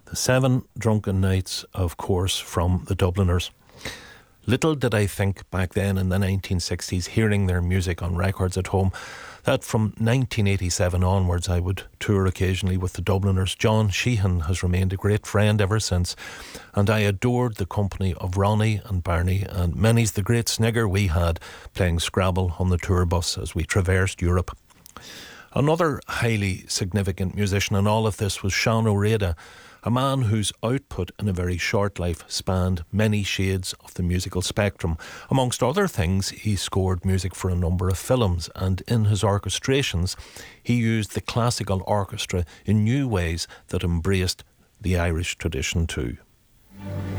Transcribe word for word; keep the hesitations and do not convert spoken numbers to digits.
The Seven Drunken Nights, of course, from the Dubliners. Little did I think back then in the nineteen sixties, hearing their music on records at home, that from nineteen eighty-seven onwards I would tour occasionally with the Dubliners. John Sheehan has remained a great friend ever since, and I adored the company of Ronnie and Barney, and many's the great snigger we had playing Scrabble on the tour bus as we traversed Europe. Another highly significant musician in all of this was Sean O'Rada, a man whose output in a very short life spanned many shades of the musical spectrum. Amongst other things, he scored music for a number of films, and in his orchestrations, he used the classical orchestra in new ways that embraced the Irish tradition too.